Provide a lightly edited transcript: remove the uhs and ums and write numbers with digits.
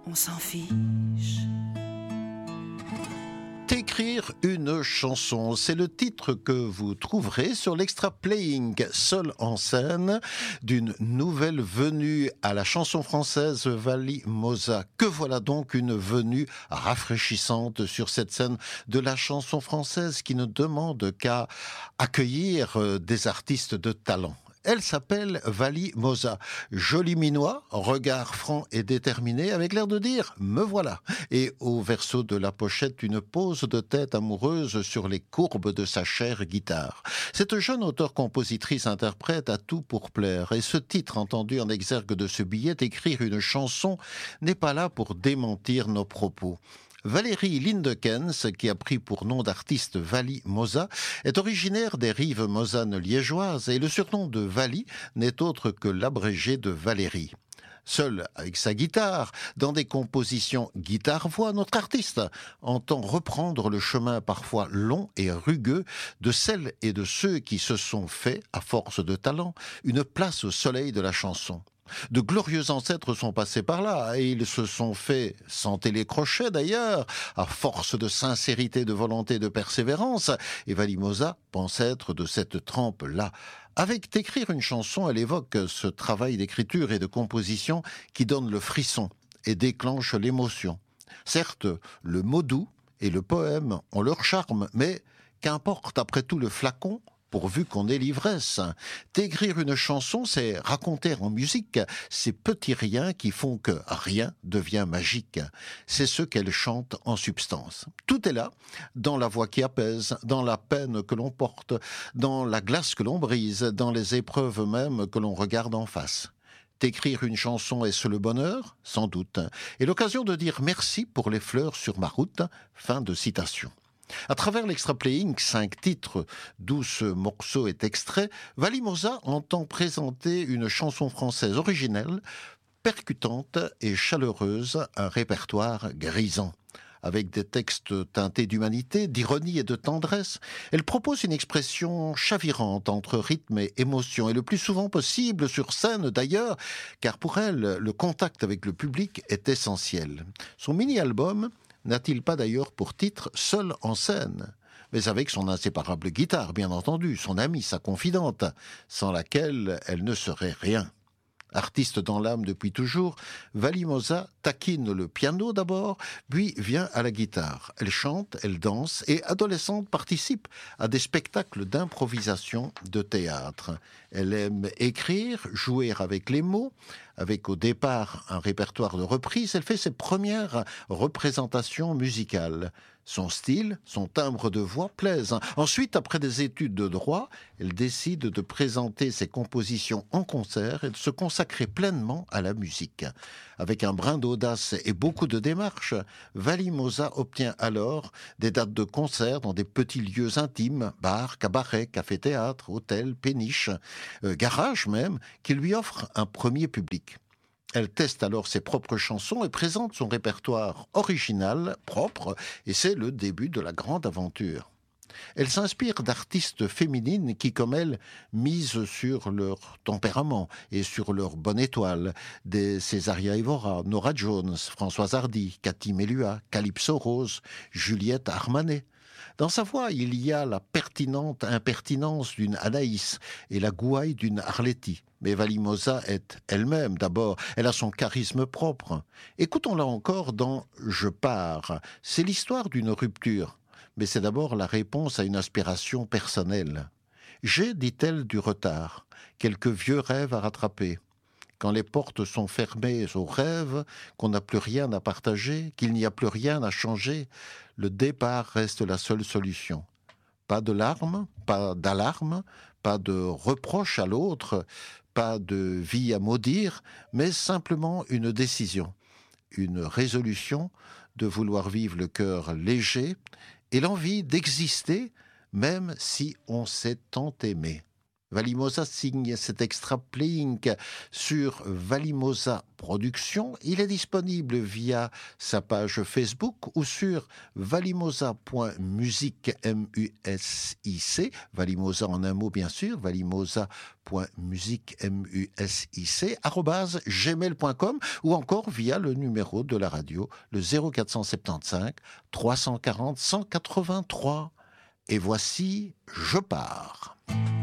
on s'en fiche. Écrire une chanson, c'est le titre que vous trouverez sur l'extra playing seul en scène d'une nouvelle venue à la chanson française, Vali Moza. Que voilà donc une venue rafraîchissante sur cette scène de la chanson française qui ne demande qu'à accueillir des artistes de talent. Elle s'appelle Vali Moza. Joli minois, regard franc et déterminé, avec l'air de dire « me voilà ». Et au verso de la pochette, une pose de tête amoureuse sur les courbes de sa chère guitare. Cette jeune auteure-compositrice-interprète a tout pour plaire. Et ce titre entendu en exergue de ce billet, écrire une chanson, n'est pas là pour démentir nos propos. Valérie Lindekens, qui a pris pour nom d'artiste Vali Moza, est originaire des rives mosanes liégeoises et le surnom de Vali n'est autre que l'abrégé de Valérie. Seul avec sa guitare, dans des compositions guitare-voix, notre artiste entend reprendre le chemin parfois long et rugueux de celles et de ceux qui se sont fait, à force de talent, une place au soleil de la chanson. De glorieux ancêtres sont passés par là, et ils se sont fait, sans télécrochet d'ailleurs, à force de sincérité, de volonté, de persévérance, et Vali Moza pense être de cette trempe-là. Avec d'écrire une chanson, elle évoque ce travail d'écriture et de composition qui donne le frisson et déclenche l'émotion. Certes, le mot doux et le poème ont leur charme, mais qu'importe après tout le flacon, pourvu qu'on ait l'ivresse. D'écrire une chanson, c'est raconter en musique ces petits riens qui font que rien devient magique. C'est ce qu'elle chante en substance. Tout est là, dans la voix qui apaise, dans la peine que l'on porte, dans la glace que l'on brise, dans les épreuves même que l'on regarde en face. D'écrire une chanson, est-ce le bonheur ? Sans doute. Et l'occasion de dire merci pour les fleurs sur ma route. Fin de citation. À travers l'extra playing, 5 titres, d'où ce morceau est extrait, Vali Moza entend présenter une chanson française originelle, percutante et chaleureuse, un répertoire grisant. Avec des textes teintés d'humanité, d'ironie et de tendresse, elle propose une expression chavirante entre rythme et émotion, et le plus souvent possible sur scène d'ailleurs, car pour elle, le contact avec le public est essentiel. Son mini-album n'a-t-il pas d'ailleurs pour titre « Seul en scène » mais avec son inséparable guitare, bien entendu, son amie, sa confidente, sans laquelle elle ne serait rien. Artiste dans l'âme depuis toujours, Vali Moza taquine le piano d'abord, puis vient à la guitare. Elle chante, elle danse et, adolescente, participe à des spectacles d'improvisation de théâtre. Elle aime écrire, jouer avec les mots, avec au départ un répertoire de reprises. Elle fait ses premières représentations musicales. Son style, son timbre de voix plaisent. Ensuite, après des études de droit, elle décide de présenter ses compositions en concert et de se consacrer pleinement à la musique. Avec un brin d'audace et beaucoup de démarches, Vali Moza obtient alors des dates de concert dans des petits lieux intimes, bars, cabarets, cafés-théâtres, hôtels, péniches, garages même, qui lui offrent un premier public. Elle teste alors ses propres chansons et présente son répertoire original, propre, et c'est le début de la grande aventure. Elle s'inspire d'artistes féminines qui, comme elle, misent sur leur tempérament et sur leur bonne étoile. Des Césaria Évora, Nora Jones, Françoise Hardy, Cathy Melua, Calypso Rose, Juliette Armanet. Dans sa voix, il y a la pertinente impertinence d'une Anaïs et la gouaille d'une Arletty. Mais Vali Moza est elle-même d'abord, elle a son charisme propre. Écoutons-la encore dans « Je pars ». C'est l'histoire d'une rupture, mais c'est d'abord la réponse à une aspiration personnelle. J'ai, dit-elle, du retard, quelques vieux rêves à rattraper. Quand les portes sont fermées aux rêves, qu'on n'a plus rien à partager, qu'il n'y a plus rien à changer, le départ reste la seule solution. Pas de larmes, pas d'alarme, pas de reproche à l'autre, pas de vie à maudire, mais simplement une décision, une résolution de vouloir vivre le cœur léger et l'envie d'exister même si on s'est tant aimé. Valimosa signe cet extra playing sur Valimosa Productions. Il est disponible via sa page Facebook ou sur valimosa.music, M-U-S-I-C, Valimosa en un mot bien sûr, valimosa.music, M-U-S-I-C, @gmail.com, ou encore via le numéro de la radio, le 0475 340 183. Et voici Je pars.